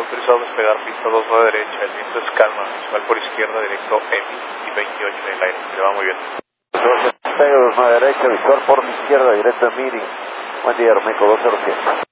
autorizado a despegar pista 29 derecha, el viento es calma, visual por izquierda, directo EMI y 28 en el aire, se va muy bien. 12, 29 derecha, visual por la izquierda, directo en meeting. Buen día, Aeroméxico 207.